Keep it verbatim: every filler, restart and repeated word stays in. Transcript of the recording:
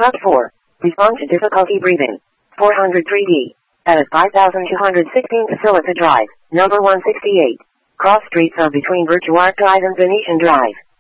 Truck four. Respond to difficulty breathing. four hundred three D. At five thousand two hundred sixteen Facilita Drive, number one sixty-eight. Cross streets are between Virtuart Drive and Venetian Drive.